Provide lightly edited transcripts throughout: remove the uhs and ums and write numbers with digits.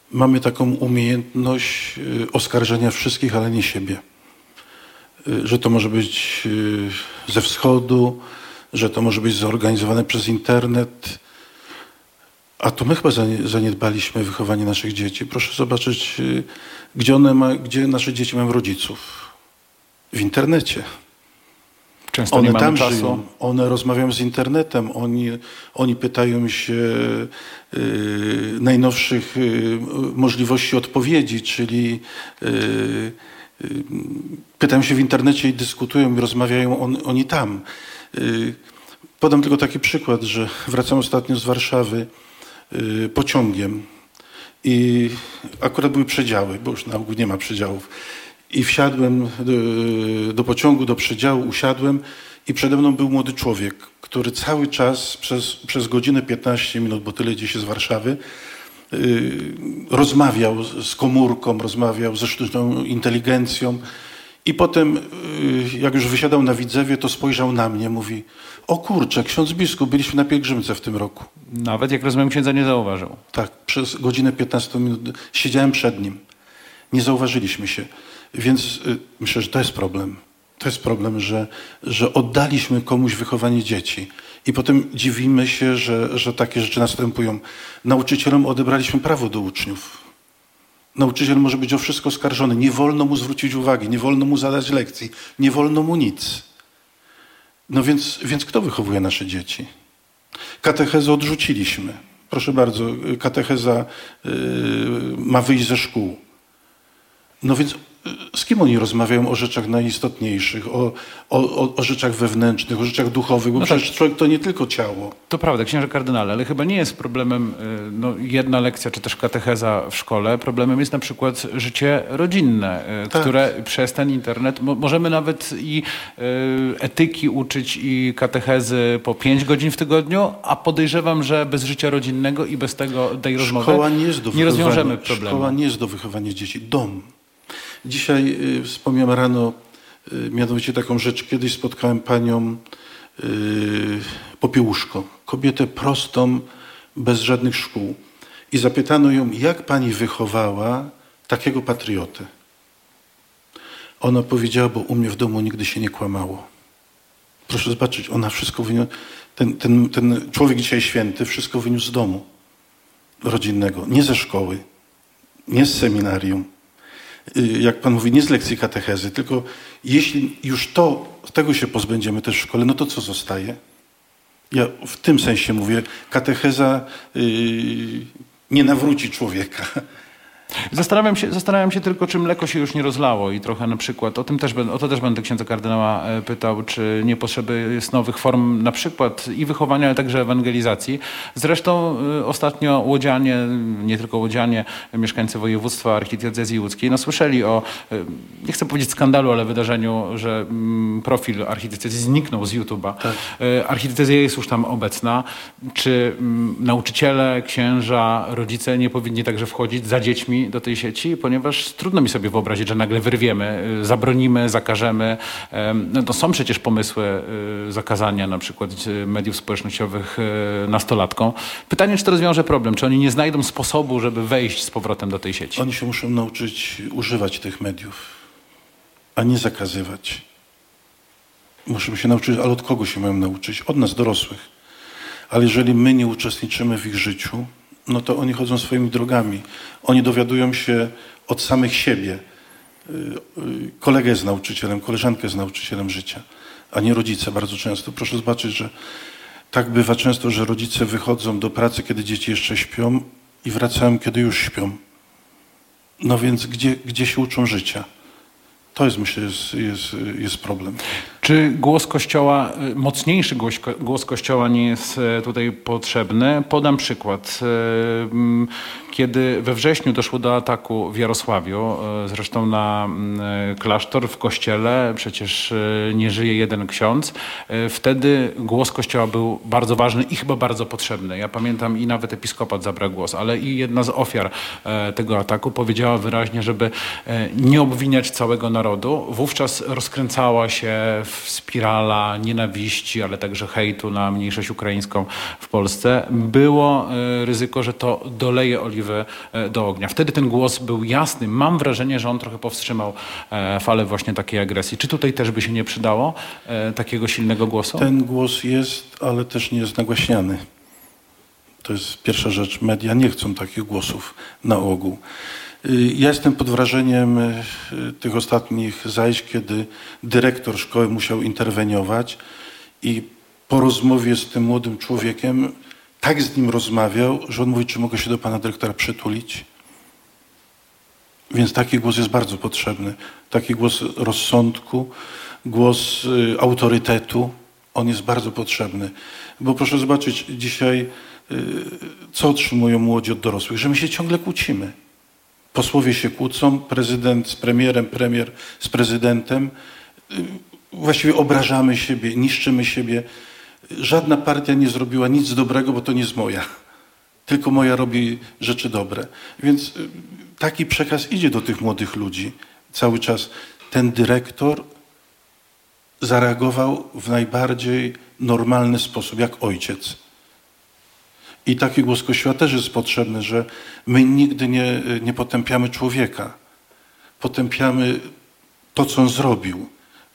mamy taką umiejętność oskarżenia wszystkich, ale nie siebie. Że to może być ze wschodu, że to może być zorganizowane przez internet. A to my chyba zaniedbaliśmy wychowanie naszych dzieci. Proszę zobaczyć, gdzie nasze dzieci mają rodziców. W internecie. Często one nie mamy tam czasu. żyją, one rozmawiają z internetem, oni pytają się najnowszych możliwości odpowiedzi, czyli pytają się w internecie i dyskutują i rozmawiają oni tam. Podam tylko taki przykład, że wracam ostatnio z Warszawy pociągiem i akurat były przedziały, bo już na ogół nie ma przedziałów. I wsiadłem do pociągu, do przedziału, usiadłem i przede mną był młody człowiek, który cały czas przez godzinę 15 minut, bo tyle gdzieś jest z Warszawy, rozmawiał z komórką, rozmawiał ze sztuczną inteligencją i potem, jak już wysiadał na Widzewie, to spojrzał na mnie, mówi: o kurczę, ksiądz biskup, byliśmy na pielgrzymce w tym roku. Nawet, jak rozumiem, księdza nie zauważył. Tak, przez godzinę 15 minut siedziałem przed nim. Nie zauważyliśmy się. Więc myślę, że to jest problem. To jest problem, że oddaliśmy komuś wychowanie dzieci i potem dziwimy się, że takie rzeczy następują. Nauczycielom odebraliśmy prawo do uczniów. Nauczyciel może być o wszystko oskarżony. Nie wolno mu zwrócić uwagi, nie wolno mu zadać lekcji, nie wolno mu nic. No więc kto wychowuje nasze dzieci? Katechezę odrzuciliśmy. Proszę bardzo, katecheza ma wyjść ze szkół. No więc z kim oni rozmawiają o rzeczach najistotniejszych, o rzeczach wewnętrznych, o rzeczach duchowych, bo przecież człowiek to nie tylko ciało. To prawda, księże kardynale, ale chyba nie jest problemem jedna lekcja, czy też katecheza w szkole. Problemem jest na przykład życie rodzinne, które przez ten internet, możemy nawet i etyki uczyć i katechezy po 5 godzin w tygodniu, a podejrzewam, że bez życia rodzinnego i bez tej rozmowy nie rozwiążemy problemu. Szkoła nie jest do wychowania dzieci. Dom. Dzisiaj wspomniałem rano mianowicie taką rzecz. Kiedyś spotkałem panią Popiełuszko, kobietę prostą, bez żadnych szkół. I zapytano ją, jak pani wychowała takiego patriotę. Ona powiedziała, bo u mnie w domu nigdy się nie kłamało. Proszę zobaczyć, ona wszystko wyniosła, ten człowiek dzisiaj święty, wszystko wyniósł z domu rodzinnego, nie ze szkoły, nie z seminarium. Jak pan mówi, nie z lekcji katechezy, tylko jeśli już tego się pozbędziemy też w szkole, no to co zostaje? Ja w tym sensie mówię, katecheza nie nawróci człowieka. Zastanawiam się tylko, czy mleko się już nie rozlało i trochę na przykład, o to też będę księdza kardynała pytał, czy nie potrzeby jest nowych form na przykład i wychowania, ale także ewangelizacji. Zresztą ostatnio łodzianie, nie tylko łodzianie, mieszkańcy województwa archidiecezji łódzkiej, słyszeli o, nie chcę powiedzieć skandalu, ale wydarzeniu, że profil archidiecezji zniknął z YouTube'a. Tak. Archidiecezja jest już tam obecna. Czy nauczyciele, księża, rodzice nie powinni także wchodzić za dziećmi do tej sieci, ponieważ trudno mi sobie wyobrazić, że nagle wyrwiemy, zabronimy, zakażemy. No są przecież pomysły zakazania na przykład mediów społecznościowych nastolatkom. Pytanie, czy to rozwiąże problem? Czy oni nie znajdą sposobu, żeby wejść z powrotem do tej sieci? Oni się muszą nauczyć używać tych mediów, a nie zakazywać. Muszą się nauczyć, ale od kogo się mają nauczyć? Od nas, dorosłych. Ale jeżeli my nie uczestniczymy w ich życiu, no to oni chodzą swoimi drogami. Oni dowiadują się od samych siebie. Kolega jest nauczycielem, koleżanka jest nauczycielem życia, a nie rodzice bardzo często. Proszę zobaczyć, że tak bywa często, że rodzice wychodzą do pracy, kiedy dzieci jeszcze śpią i wracają, kiedy już śpią. No więc gdzie się uczą życia? To jest, myślę, jest problem. Czy głos Kościoła, mocniejszy głos Kościoła nie jest tutaj potrzebny? Podam przykład. Kiedy we wrześniu doszło do ataku w Jarosławiu, zresztą na klasztor w kościele, przecież nie żyje jeden ksiądz, wtedy głos Kościoła był bardzo ważny i chyba bardzo potrzebny. Ja pamiętam i nawet episkopat zabrał głos, ale i jedna z ofiar tego ataku powiedziała wyraźnie, żeby nie obwiniać całego narodu. Wówczas rozkręcała się w spirala nienawiści, ale także hejtu na mniejszość ukraińską w Polsce, było ryzyko, że to doleje oliwy do ognia. Wtedy ten głos był jasny. Mam wrażenie, że on trochę powstrzymał falę właśnie takiej agresji. Czy tutaj też by się nie przydało takiego silnego głosu? Ten głos jest, ale też nie jest nagłaśniany. To jest pierwsza rzecz. Media nie chcą takich głosów na ogół. Ja jestem pod wrażeniem tych ostatnich zajść, kiedy dyrektor szkoły musiał interweniować i po rozmowie z tym młodym człowiekiem tak z nim rozmawiał, że on mówi, czy mogę się do pana dyrektora przytulić. Więc taki głos jest bardzo potrzebny. Taki głos rozsądku, głos autorytetu, on jest bardzo potrzebny. Bo proszę zobaczyć dzisiaj, co otrzymują młodzi od dorosłych, że my się ciągle kłócimy. Posłowie się kłócą, prezydent z premierem, premier z prezydentem. Właściwie obrażamy siebie, niszczymy siebie. Żadna partia nie zrobiła nic dobrego, bo to nie jest moja. Tylko moja robi rzeczy dobre. Więc taki przekaz idzie do tych młodych ludzi. Cały czas ten dyrektor zareagował w najbardziej normalny sposób, jak ojciec. I taki głos Kościoła też jest potrzebny, że my nigdy nie potępiamy człowieka. Potępiamy to, co on zrobił,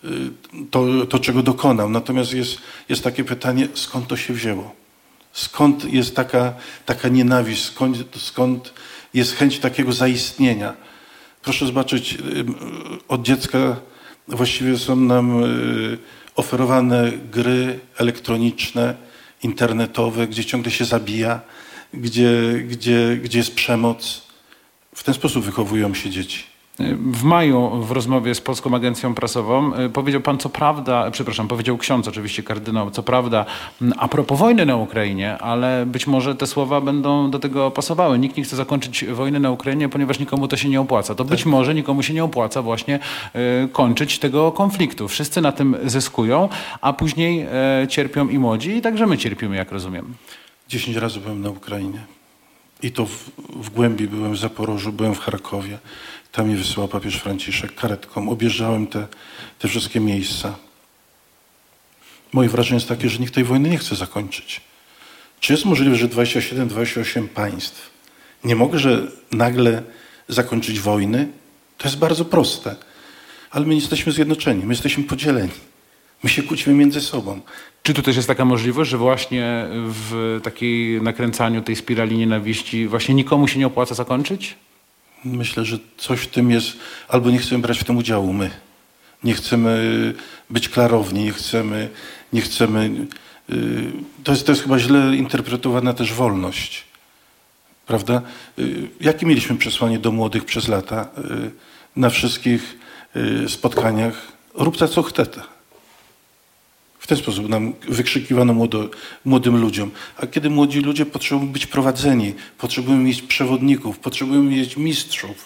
to czego dokonał. Natomiast jest takie pytanie, skąd to się wzięło? Skąd jest taka nienawiść? Skąd jest chęć takiego zaistnienia? Proszę zobaczyć, od dziecka właściwie są nam oferowane gry elektroniczne, internetowe, gdzie ciągle się zabija, gdzie jest przemoc. W ten sposób wychowują się dzieci. W maju w rozmowie z Polską Agencją Prasową powiedział pan, powiedział ksiądz, oczywiście kardynał, co prawda a propos wojny na Ukrainie, ale być może te słowa będą do tego pasowały. Nikt nie chce zakończyć wojny na Ukrainie, ponieważ nikomu to się nie opłaca. To być może nikomu się nie opłaca właśnie kończyć tego konfliktu. Wszyscy na tym zyskują, a później cierpią i młodzi, i także my cierpimy, jak rozumiem. 10 razy byłem na Ukrainie. I to w głębi byłem w Zaporożu, byłem w Charkowie. Tam mnie wysyłał papież Franciszek karetką. Objeżdżałem te wszystkie miejsca. Moje wrażenie jest takie, że nikt tej wojny nie chce zakończyć. Czy jest możliwe, że 27-28 państw nie może nagle zakończyć wojny? To jest bardzo proste. Ale my nie jesteśmy zjednoczeni, my jesteśmy podzieleni. My się kłócimy między sobą. Czy tu też jest taka możliwość, że właśnie w takiej nakręcaniu tej spirali nienawiści właśnie nikomu się nie opłaca zakończyć? Myślę, że coś w tym jest, albo nie chcemy brać w tym udziału my. Nie chcemy być klarowni, nie chcemy. To jest chyba źle interpretowana też wolność. Prawda? Jakie mieliśmy przesłanie do młodych przez lata? Na wszystkich spotkaniach rób ta co chcete. W ten sposób nam wykrzykiwano młodym ludziom. A kiedy młodzi ludzie potrzebują być prowadzeni, potrzebują mieć przewodników, potrzebują mieć mistrzów.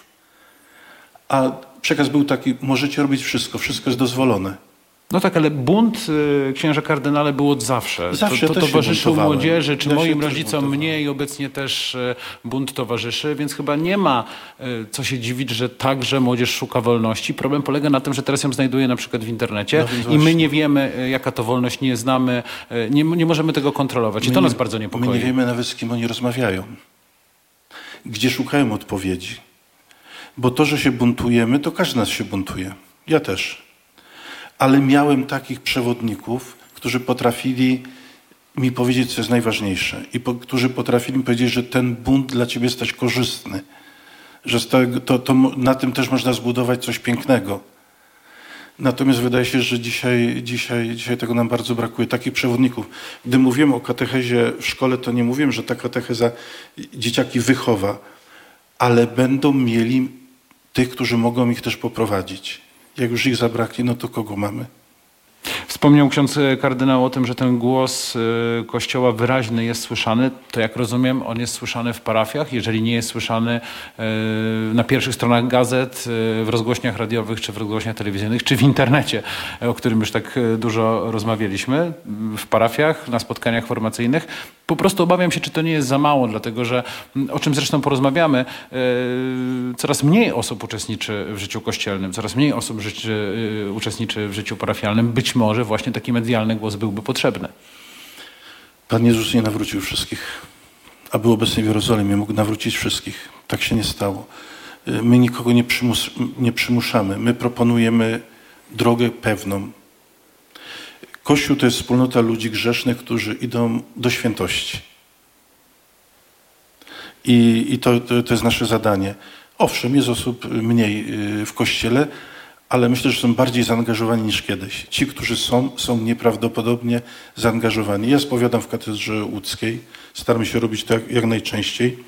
A przekaz był taki, możecie robić wszystko jest dozwolone. No tak, ale bunt, księże kardynale, był od zawsze. Zawsze to też towarzyszył młodzieży, czy moim też rodzicom, mnie i obecnie też bunt towarzyszy, więc chyba nie ma co się dziwić, że także młodzież szuka wolności. Problem polega na tym, że teraz ją znajduje na przykład w internecie i my nie wiemy, jaka to wolność, nie znamy, nie możemy tego kontrolować. I to nas bardzo niepokoi. My nie wiemy nawet, z kim oni rozmawiają. Gdzie szukają odpowiedzi. Bo to, że się buntujemy, to każdy z nas się buntuje. Ja też. Ale miałem takich przewodników, którzy potrafili mi powiedzieć, co jest najważniejsze. I którzy potrafili mi powiedzieć, że ten bunt dla ciebie jest też korzystny. Że na tym też można zbudować coś pięknego. Natomiast wydaje się, że dzisiaj tego nam bardzo brakuje. Takich przewodników. Gdy mówiłem o katechezie w szkole, to nie mówiłem, że ta katecheza dzieciaki wychowa, ale będą mieli tych, którzy mogą ich też poprowadzić. Jak już ich zabraknie, no to kogo mamy? Wspomniał ksiądz kardynał o tym, że ten głos Kościoła wyraźny jest słyszany. To jak rozumiem, on jest słyszany w parafiach. Jeżeli nie jest słyszany na pierwszych stronach gazet, w rozgłośniach radiowych, czy w rozgłośniach telewizyjnych, czy w internecie, o którym już tak dużo rozmawialiśmy, w parafiach, na spotkaniach formacyjnych, Po prostu obawiam się, czy to nie jest za mało, dlatego że, o czym zresztą porozmawiamy, coraz mniej osób uczestniczy w życiu kościelnym, coraz mniej osób uczestniczy w życiu parafialnym. Być może właśnie taki medialny głos byłby potrzebny. Pan Jezus nie nawrócił wszystkich, a był obecny w Jerozolimie, mógł nawrócić wszystkich. Tak się nie stało. My nikogo nie przymuszamy. My proponujemy drogę pewną. Kościół to jest wspólnota ludzi grzesznych, którzy idą do świętości. I to jest nasze zadanie. Owszem, jest osób mniej w Kościele, ale myślę, że są bardziej zaangażowani niż kiedyś. Ci, którzy są nieprawdopodobnie zaangażowani. Ja spowiadam w katedrze łódzkiej. Staramy się robić to jak najczęściej.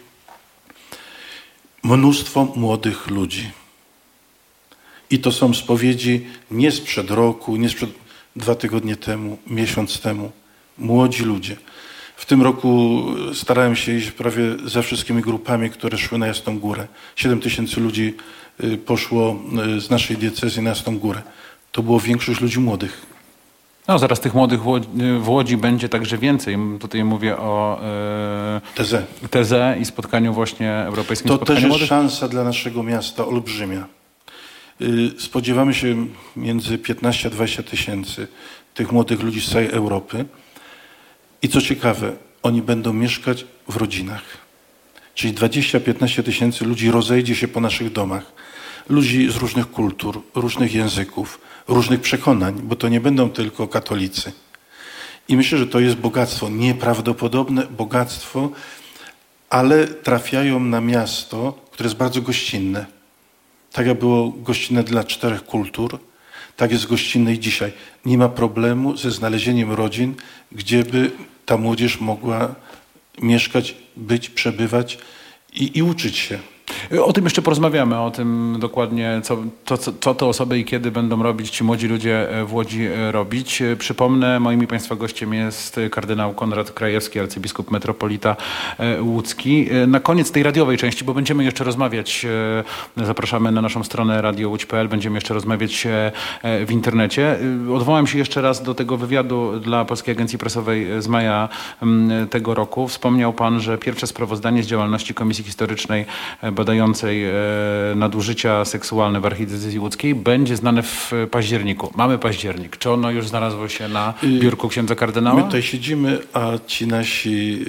Mnóstwo młodych ludzi. I to są spowiedzi nie sprzed roku, nie sprzed 2 tygodnie temu, miesiąc temu. Młodzi ludzie. W tym roku starałem się iść prawie ze wszystkimi grupami, które szły na Jasną Górę. 7 000 ludzi poszło z naszej diecezji na Jasną Górę. To było większość ludzi młodych. No, zaraz tych młodych w Łodzi będzie także więcej. Tutaj mówię o Tezę i spotkaniu właśnie europejskim. To też jest szansa dla naszego miasta olbrzymia. Spodziewamy się między 15 a 20 tysięcy tych młodych ludzi z całej Europy. I co ciekawe, oni będą mieszkać w rodzinach. Czyli 20-15 tysięcy ludzi rozejdzie się po naszych domach. Ludzi z różnych kultur, różnych języków, różnych przekonań, bo to nie będą tylko katolicy. I myślę, że to jest bogactwo, nieprawdopodobne bogactwo, ale trafiają na miasto, które jest bardzo gościnne. Tak jak było gościnne dla 4 kultur, tak jest gościnne i dzisiaj. Nie ma problemu ze znalezieniem rodzin, gdzie by ta młodzież mogła mieszkać, być, przebywać i uczyć się. O tym jeszcze porozmawiamy, o tym dokładnie, co te osoby i kiedy będą robić ci młodzi ludzie w Łodzi robić. Przypomnę, moim i Państwa gościem jest kardynał Konrad Krajewski, arcybiskup metropolita łódzki. Na koniec tej radiowej części, bo będziemy jeszcze rozmawiać, zapraszamy na naszą stronę radiołódź.pl, będziemy jeszcze rozmawiać w internecie. Odwołam się jeszcze raz do tego wywiadu dla Polskiej Agencji Prasowej z maja tego roku. Wspomniał Pan, że pierwsze sprawozdanie z działalności Komisji Historycznej badającej nadużycia seksualne w archidiecezji łódzkiej będzie znane w październiku. Mamy październik. Czy ono już znalazło się na biurku księdza kardynała? My tutaj siedzimy, a ci nasi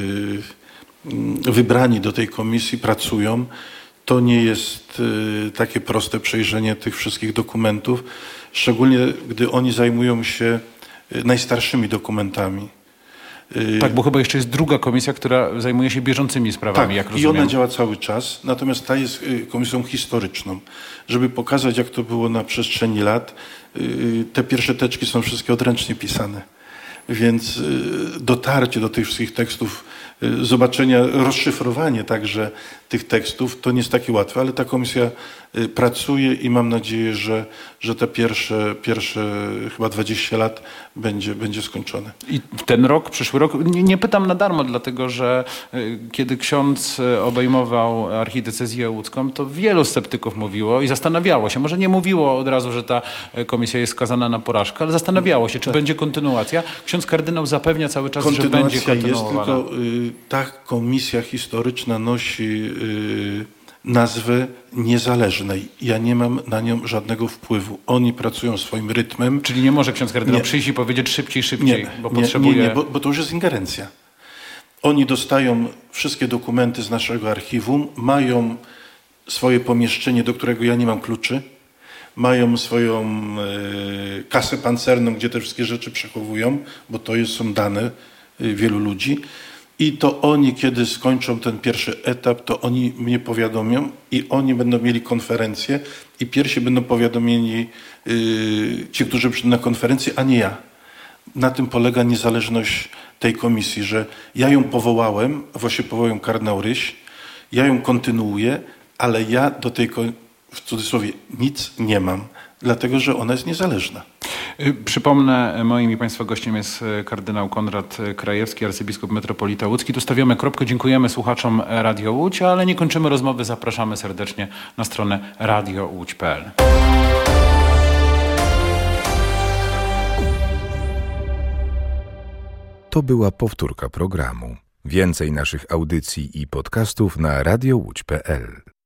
wybrani do tej komisji pracują. To nie jest takie proste przejrzenie tych wszystkich dokumentów, szczególnie gdy oni zajmują się najstarszymi dokumentami. Tak, bo chyba jeszcze jest druga komisja, która zajmuje się bieżącymi sprawami, tak, jak rozumiem. I ona działa cały czas, natomiast ta jest komisją historyczną. Żeby pokazać, jak to było na przestrzeni lat, te pierwsze teczki są wszystkie odręcznie pisane. Więc dotarcie do tych wszystkich tekstów, zobaczenie, rozszyfrowanie także tych tekstów, to nie jest takie łatwe, ale ta komisja pracuje i mam nadzieję, że te pierwsze chyba 20 lat będzie skończone. I ten rok, przyszły rok, nie pytam na darmo, dlatego że kiedy ksiądz obejmował archidiecezję łódzką, to wielu sceptyków mówiło i zastanawiało się, może nie mówiło od razu, że ta komisja jest skazana na porażkę, ale zastanawiało się, czy będzie kontynuacja. Ksiądz kardynał zapewnia cały czas, że będzie kontynuowana. Jest, tylko ta komisja historyczna nosi nazwę niezależnej. Ja nie mam na nią żadnego wpływu. Oni pracują swoim rytmem. Czyli nie może ksiądz kardynał przyjść i powiedzieć szybciej, bo potrzebuje... Nie, bo to już jest ingerencja. Oni dostają wszystkie dokumenty z naszego archiwum, mają swoje pomieszczenie, do którego ja nie mam kluczy, mają swoją kasę pancerną, gdzie te wszystkie rzeczy przechowują, bo to są dane wielu ludzi. I to oni, kiedy skończą ten pierwszy etap, to oni mnie powiadomią i oni będą mieli konferencję i pierwsi będą powiadomieni ci, którzy przyjdą na konferencję, a nie ja. Na tym polega niezależność tej komisji, że ja ją powołałem, właśnie powołał kardynał Ryś, ja ją kontynuuję, ale ja do tej, w cudzysłowie, nic nie mam, dlatego że ona jest niezależna. Przypomnę, moim i Państwa gościem jest kardynał Konrad Krajewski, arcybiskup metropolita łódzki. Tu stawiamy kropkę. Dziękujemy słuchaczom Radio Łódź, ale nie kończymy rozmowy. Zapraszamy serdecznie na stronę radiołódź.pl. To była powtórka programu. Więcej naszych audycji i podcastów na radiołódź.pl.